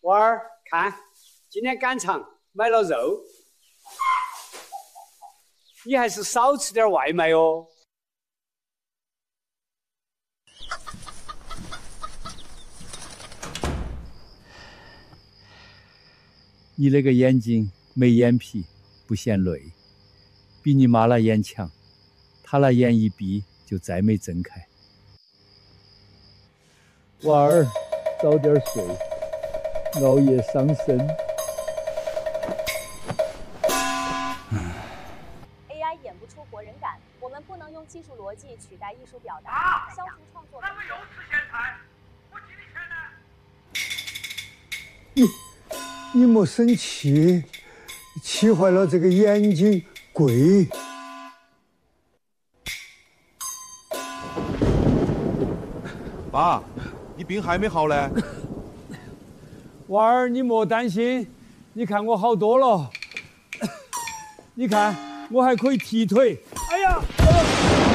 娃儿，看，今天赶场买了肉，你还是少吃点外卖哦。 你那个眼睛没眼皮，不嫌累，比你妈那眼强，她那眼一闭就再没睁开。娃儿，早点睡，熬夜伤身。 AI 演不出活人感，我们不能用技术逻辑取代艺术表达，消除创作。 咱们又吃咸菜，我给你钱呢。 你莫生气，气坏了这个眼睛贵。 爸，你病还没好嘞？ 娃儿，你莫担心，你看我好多了。你看，我还可以踢腿。哎呀！